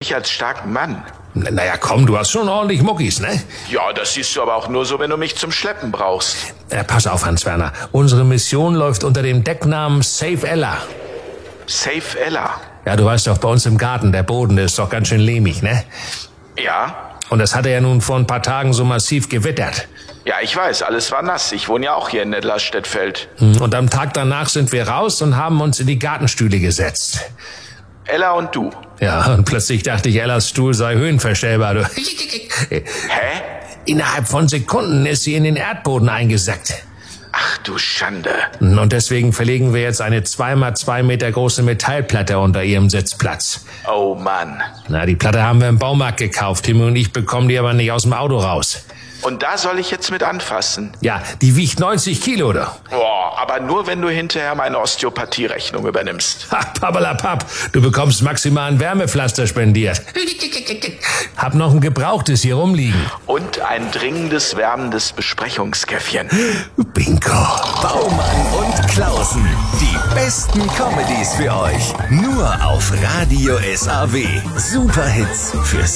dich als starken Mann. Naja, komm, du hast schon ordentlich Muckis, ne? Ja, das siehst du aber auch nur so, wenn du mich zum Schleppen brauchst. Pass auf, Hans-Werner. Unsere Mission läuft unter dem Decknamen Save Ella. Save Ella? Ja, du weißt doch, bei uns im Garten, der Boden, der ist doch ganz schön lehmig, ne? Ja. Und das hat er ja nun vor ein paar Tagen so massiv gewittert. Ja, ich weiß, alles war nass. Ich wohne ja auch hier in Nedlerstedt-Feld. Und am Tag danach sind wir raus und haben uns in die Gartenstühle gesetzt. Ella und du? Ja, und plötzlich dachte ich, Ellas Stuhl sei höhenverstellbar. Hä? Innerhalb von Sekunden ist sie in den Erdboden eingesackt. Ach du Schande. Und deswegen verlegen wir jetzt eine 2x2 Meter große Metallplatte unter ihrem Sitzplatz. Oh Mann. Na, die Platte haben wir im Baumarkt gekauft. Timmy und ich bekommen die aber nicht aus dem Auto raus. Und da soll ich jetzt mit anfassen? Ja, die wiegt 90 Kilo, oder? Boah, aber nur, wenn du hinterher meine Osteopathie-Rechnung übernimmst. Ha, pappalapapp, du bekommst maximal ein Wärmepflaster spendiert. Hab noch ein gebrauchtes hier rumliegen. Und ein dringendes, wärmendes Besprechungskäffchen. Bingo. Baumann und Klausen, die besten Comedies für euch. Nur auf Radio SAW. Superhits fürs